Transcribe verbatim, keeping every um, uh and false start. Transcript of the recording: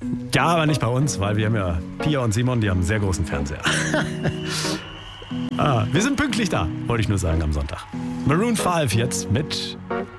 Ja, aber nicht bei uns, weil wir haben ja Pia und Simon, die haben einen sehr großen Fernseher. ah, wir sind pünktlich da, wollte ich nur sagen, am Sonntag. Maroon fünf jetzt mit